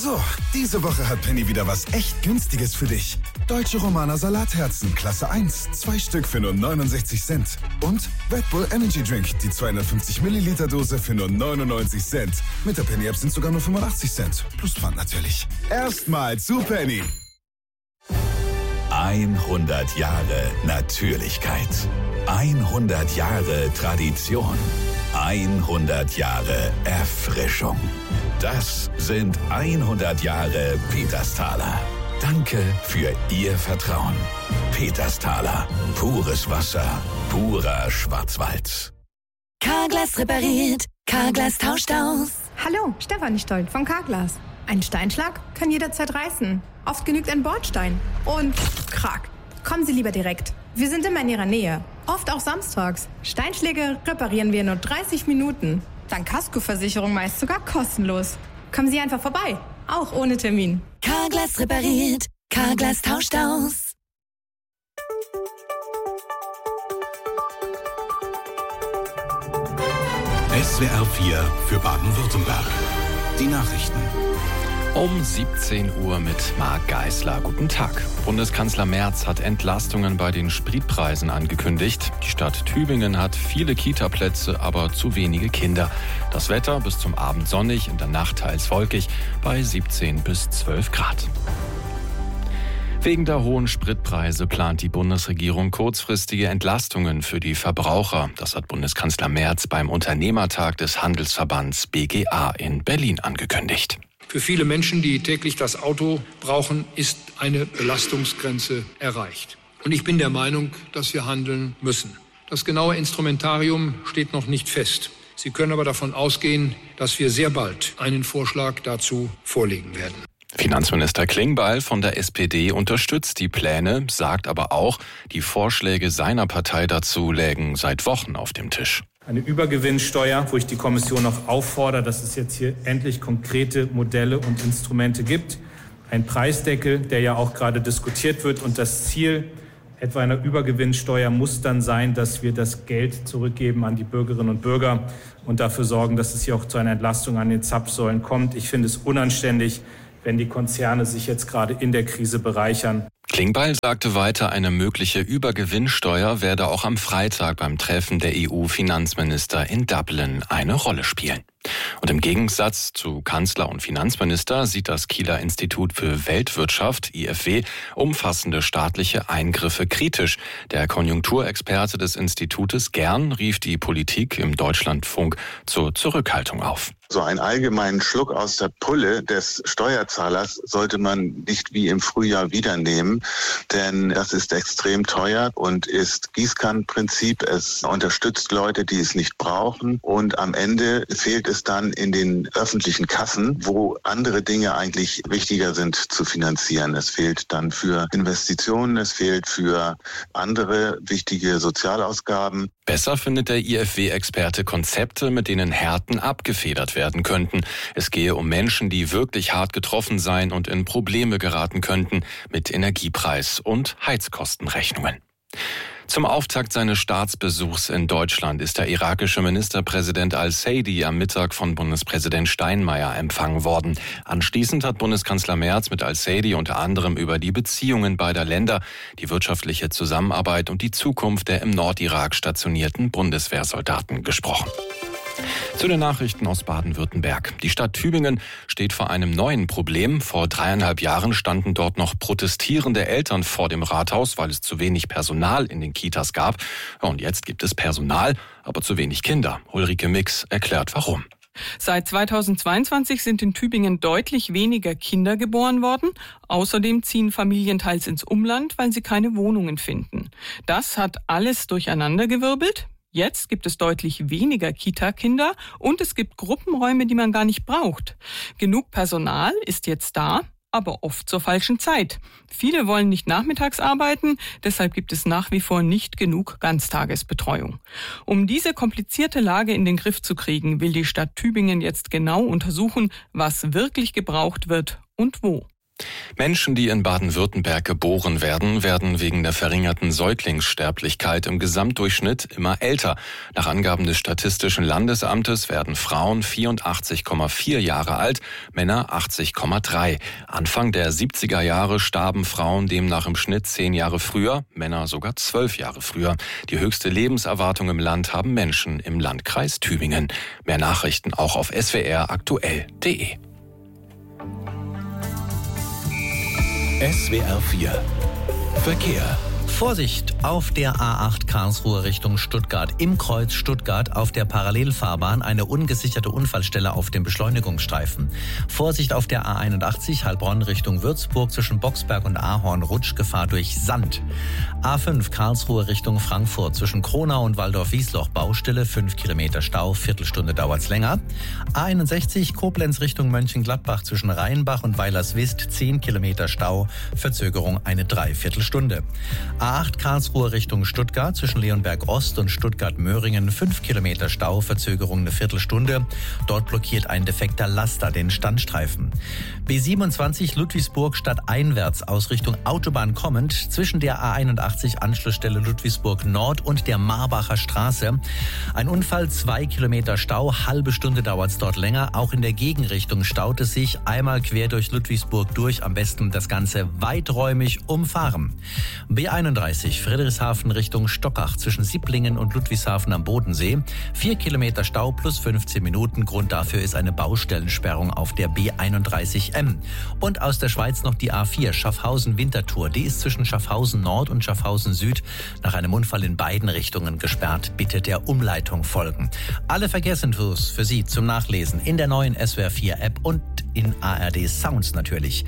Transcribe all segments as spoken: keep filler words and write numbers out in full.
So, diese Woche hat Penny wieder was echt Günstiges für dich. Deutsche Romaner Salatherzen, Klasse eins, zwei Stück für nur neunundsechzig Cent. Und Red Bull Energy Drink, die zweihundertfünfzig Milliliter Dose für nur neunundneunzig Cent. Mit der Penny-App sind sogar nur fünfundachtzig Cent. Plus Pfand natürlich. Erstmal zu Penny. hundert Jahre Natürlichkeit. hundert Jahre Tradition. hundert Jahre Erfrischung. Das sind hundert Jahre Petersthaler. Danke für Ihr Vertrauen. Petersthaler. Pures Wasser. Purer Schwarzwald. Carglass repariert. Carglass tauscht aus. Hallo, Stefanie Stolt von Carglass. Ein Steinschlag kann jederzeit reißen. Oft genügt ein Bordstein. Und krack. Kommen Sie lieber direkt. Wir sind immer in Ihrer Nähe. Oft auch samstags. Steinschläge reparieren wir in nur dreißig Minuten. Dank Kaskoversicherung meist sogar kostenlos. Kommen Sie einfach vorbei. Auch ohne Termin. Carglass repariert. Carglass tauscht aus. S W R vier für Baden-Württemberg. Die Nachrichten. Um siebzehn Uhr mit Marc Geisler. Guten Tag. Bundeskanzler Merz hat Entlastungen bei den Spritpreisen angekündigt. Die Stadt Tübingen hat viele Kita-Plätze, aber zu wenige Kinder. Das Wetter bis zum Abend sonnig, in der Nacht teils wolkig bei siebzehn bis zwölf Grad. Wegen der hohen Spritpreise plant die Bundesregierung kurzfristige Entlastungen für die Verbraucher. Das hat Bundeskanzler Merz beim Unternehmertag des Handelsverbands B G A in Berlin angekündigt. Für viele Menschen, die täglich das Auto brauchen, ist eine Belastungsgrenze erreicht. Und ich bin der Meinung, dass wir handeln müssen. Das genaue Instrumentarium steht noch nicht fest. Sie können aber davon ausgehen, dass wir sehr bald einen Vorschlag dazu vorlegen werden. Finanzminister Klingbeil von der S P D unterstützt die Pläne, sagt aber auch, die Vorschläge seiner Partei dazu lägen seit Wochen auf dem Tisch. Eine Übergewinnsteuer, wo ich die Kommission noch auffordere, dass es jetzt hier endlich konkrete Modelle und Instrumente gibt. Ein Preisdeckel, der ja auch gerade diskutiert wird. Und das Ziel etwa einer Übergewinnsteuer muss dann sein, dass wir das Geld zurückgeben an die Bürgerinnen und Bürger und dafür sorgen, dass es hier auch zu einer Entlastung an den Zapfsäulen kommt. Ich finde es unanständig, wenn die Konzerne sich jetzt gerade in der Krise bereichern. Klingbeil sagte weiter, eine mögliche Übergewinnsteuer werde auch am Freitag beim Treffen der E U-Finanzminister in Dublin eine Rolle spielen. Und im Gegensatz zu Kanzler und Finanzminister sieht das Kieler Institut für Weltwirtschaft, I F W, umfassende staatliche Eingriffe kritisch. Der Konjunkturexperte des Institutes Gern rief die Politik im Deutschlandfunk zur Zurückhaltung auf. So einen allgemeinen Schluck aus der Pulle des Steuerzahlers sollte man nicht wie im Frühjahr wieder nehmen, denn das ist extrem teuer und ist Gießkannenprinzip. Es unterstützt Leute, die es nicht brauchen, und am Ende fehlt es dann in den öffentlichen Kassen, wo andere Dinge eigentlich wichtiger sind zu finanzieren. Es fehlt dann für Investitionen, es fehlt für andere wichtige Sozialausgaben. Besser findet der I F W-Experte Konzepte, mit denen Härten abgefedert werden könnten. Es gehe um Menschen, die wirklich hart getroffen seien und in Probleme geraten könnten mit Energiepreis- und Heizkostenrechnungen. Zum Auftakt seines Staatsbesuchs in Deutschland ist der irakische Ministerpräsident al-Saidi am Mittag von Bundespräsident Steinmeier empfangen worden. Anschließend hat Bundeskanzler Merz mit al-Saidi unter anderem über die Beziehungen beider Länder, die wirtschaftliche Zusammenarbeit und die Zukunft der im Nordirak stationierten Bundeswehrsoldaten gesprochen. Zu den Nachrichten aus Baden-Württemberg. Die Stadt Tübingen steht vor einem neuen Problem. Vor dreieinhalb Jahren standen dort noch protestierende Eltern vor dem Rathaus, weil es zu wenig Personal in den Kitas gab. Und jetzt gibt es Personal, aber zu wenig Kinder. Ulrike Mix erklärt, warum. Seit zweitausendzweiundzwanzig sind in Tübingen deutlich weniger Kinder geboren worden. Außerdem ziehen Familien teils ins Umland, weil sie keine Wohnungen finden. Das hat alles durcheinandergewirbelt. Jetzt gibt es deutlich weniger Kita-Kinder und es gibt Gruppenräume, die man gar nicht braucht. Genug Personal ist jetzt da, aber oft zur falschen Zeit. Viele wollen nicht nachmittags arbeiten, deshalb gibt es nach wie vor nicht genug Ganztagesbetreuung. Um diese komplizierte Lage in den Griff zu kriegen, will die Stadt Tübingen jetzt genau untersuchen, was wirklich gebraucht wird und wo. Menschen, die in Baden-Württemberg geboren werden, werden wegen der verringerten Säuglingssterblichkeit im Gesamtdurchschnitt immer älter. Nach Angaben des Statistischen Landesamtes werden Frauen vierundachtzig Komma vier Jahre alt, Männer achtzig Komma drei. Anfang der siebziger Jahre starben Frauen demnach im Schnitt zehn Jahre früher, Männer sogar zwölf Jahre früher. Die höchste Lebenserwartung im Land haben Menschen im Landkreis Tübingen. Mehr Nachrichten auch auf s w r aktuell punkt d e. S W R vier Verkehr. Vorsicht auf der A acht Karlsruhe Richtung Stuttgart. Im Kreuz Stuttgart auf der Parallelfahrbahn eine ungesicherte Unfallstelle auf dem Beschleunigungsstreifen. Vorsicht auf der A einundachtzig Heilbronn Richtung Würzburg zwischen Boxberg und Ahorn, Rutschgefahr durch Sand. A fünf Karlsruhe Richtung Frankfurt zwischen Kronau und Waldorf-Wiesloch Baustelle, fünf Kilometer Stau, Viertelstunde dauert's länger. A einundsechzig Koblenz Richtung Mönchengladbach zwischen Rheinbach und Weilerswist, zehn Kilometer Stau, Verzögerung eine Dreiviertelstunde. A acht Karlsruhe Richtung Stuttgart zwischen Leonberg Ost und Stuttgart-Möhringen, fünf Kilometer Stau, Verzögerung eine Viertelstunde. Dort blockiert ein defekter Laster den Standstreifen. B siebenundzwanzig Ludwigsburg stadteinwärts aus Richtung Autobahn kommend zwischen der A einundachtzig Anschlussstelle Ludwigsburg Nord und der Marbacher Straße. Ein Unfall, zwei Kilometer Stau, halbe Stunde dauert es dort länger. Auch in der Gegenrichtung staut es sich einmal quer durch Ludwigsburg durch. Am besten das Ganze weiträumig umfahren. B einunddreißig Friedrichshafen Richtung Stockach zwischen Sipplingen und Ludwigshafen am Bodensee. Vier Kilometer Stau plus fünfzehn Minuten. Grund dafür ist eine Baustellensperrung auf der B einunddreißig M. Und aus der Schweiz noch die A vier Schaffhausen-Winterthur. Die ist zwischen Schaffhausen Nord und Schaffhausen Süd nach einem Unfall in beiden Richtungen gesperrt. Bitte der Umleitung folgen. Alle Verkehrsinfos für Sie zum Nachlesen in der neuen S W R vier App und in A R D Sounds natürlich.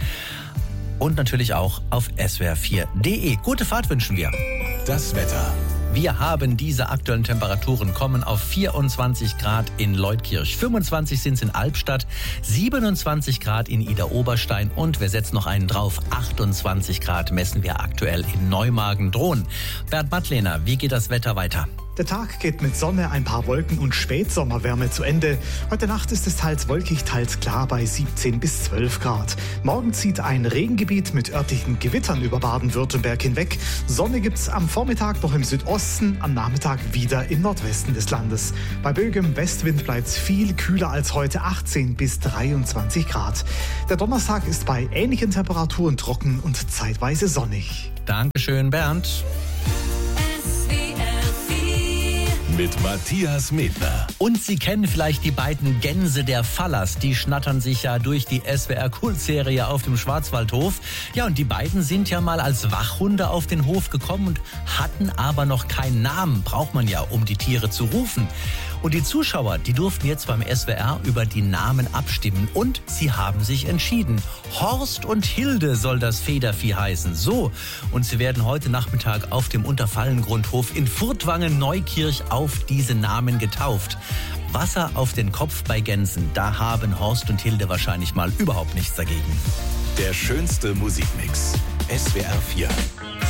Und natürlich auch auf s w r vier punkt d e. Gute Fahrt wünschen wir. Das Wetter. Wir haben diese aktuellen Temperaturen, kommen auf vierundzwanzig Grad in Leutkirch, fünfundzwanzig sind es in Albstadt, siebenundzwanzig Grad in Idar-Oberstein und wir setzen noch einen drauf, achtundzwanzig Grad messen wir aktuell in Neumagen-Drohn. Bernd Mattlehner, wie geht das Wetter weiter? Der Tag geht mit Sonne, ein paar Wolken und Spätsommerwärme zu Ende. Heute Nacht ist es teils wolkig, teils klar bei siebzehn bis zwölf Grad. Morgen zieht ein Regengebiet mit örtlichen Gewittern über Baden-Württemberg hinweg. Sonne gibt's am Vormittag noch im Südosten, am Nachmittag wieder im Nordwesten des Landes. Bei böigem Westwind bleibt's viel kühler als heute, achtzehn bis dreiundzwanzig Grad. Der Donnerstag ist bei ähnlichen Temperaturen trocken und zeitweise sonnig. Dankeschön, Bernd. Mit Matthias Medner. Und Sie kennen vielleicht die beiden Gänse der Fallers. Die schnattern sich ja durch die S W R-Kultserie auf dem Schwarzwaldhof. Ja, und die beiden sind ja mal als Wachhunde auf den Hof gekommen und hatten aber noch keinen Namen. Braucht man ja, um die Tiere zu rufen. Und die Zuschauer, die durften jetzt beim S W R über die Namen abstimmen. Und sie haben sich entschieden. Horst und Hilde soll das Federvieh heißen. So. Und sie werden heute Nachmittag auf dem Unterfallengrundhof in Furtwangen-Neukirch auf diese Namen getauft. Wasser auf den Kopf bei Gänsen, da haben Horst und Hilde wahrscheinlich mal überhaupt nichts dagegen. Der schönste Musikmix. S W R vier.